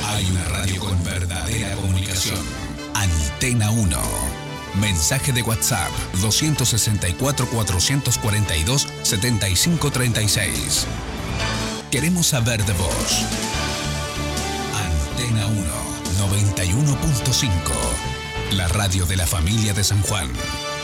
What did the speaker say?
Hay una radio con verdadera comunicación. Antena 1. Mensaje de WhatsApp 264-442-7536. Queremos saber de vos. Antena 1, 91.5. La radio de la familia de San Juan.